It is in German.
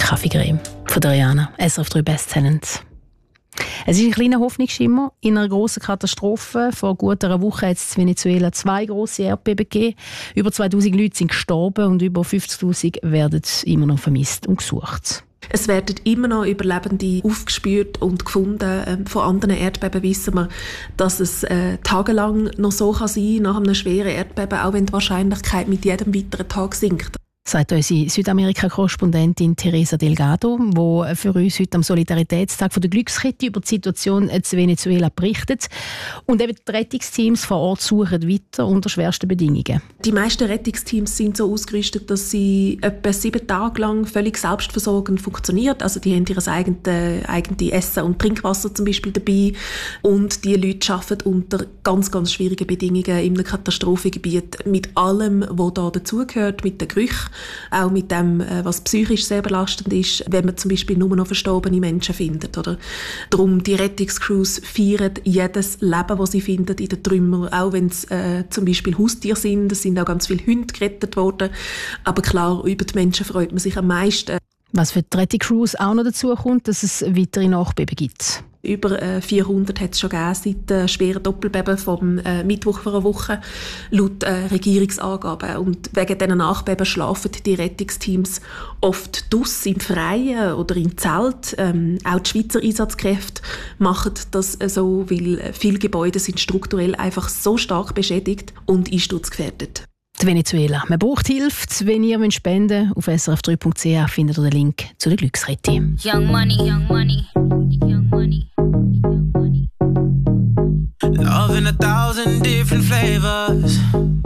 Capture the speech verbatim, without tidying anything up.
Kaffeecreme von der Rihanna, S R F drei Best Talent. Es ist ein kleiner Hoffnungsschimmer. In einer grossen Katastrophe vor gut einer Woche hat es in Venezuela zwei grosse Erdbeben gegeben. Über zweitausend Leute sind gestorben und über fünfzigtausend werden immer noch vermisst und gesucht. Es werden immer noch Überlebende aufgespürt und gefunden. Ähm, von anderen Erdbeben wissen wir, dass es äh, tagelang noch so kann sein nach einem schweren Erdbeben, auch wenn die Wahrscheinlichkeit mit jedem weiteren Tag sinkt. Sagt unsere Südamerika-Korrespondentin Teresa Delgado, die für uns heute am Solidaritätstag von der Glückskette über die Situation in Venezuela berichtet. Und eben die Rettungsteams vor Ort suchen weiter unter schwersten Bedingungen. Die meisten Rettungsteams sind so ausgerüstet, dass sie etwa sieben Tage lang völlig selbstversorgend funktionieren. Also die haben ihr eigenes, eigenes Essen und Trinkwasser zum Beispiel dabei. Und die Leute arbeiten unter ganz, ganz schwierigen Bedingungen in einem Katastrophengebiet mit allem, was da dazugehört, mit den Gerüchen. Auch mit dem, was psychisch sehr belastend ist, wenn man zum Beispiel nur noch verstorbene Menschen findet. Oder? Darum, die Rettungscrews feiern jedes Leben, das sie finden in den Trümmern, auch wenn es äh, zum Beispiel Haustiere sind. Es sind auch ganz viele Hunde gerettet worden. Aber klar, über die Menschen freut man sich am meisten. Was für die Rettungscrews auch noch dazu kommt, dass es weitere Nachbeben gibt. Über äh, vierhundert hat es schon gegeben seit äh, schweren Doppelbeben vom äh, Mittwoch vor einer Woche, laut äh, Regierungsangaben. Und wegen diesen Nachbeben schlafen die Rettungsteams oft draussen im Freien oder im Zelt. Ähm, auch die Schweizer Einsatzkräfte machen das so, weil viele Gebäude sind strukturell einfach so stark beschädigt und einsturzgefährdet. Die Venezuela. Man braucht Hilfe. Wenn ihr spenden wollt, auf s r f drei punkt c h findet ihr den Link zu der Glücksrette. Young money, young money, young money, young money. Love in a thousand different flavors.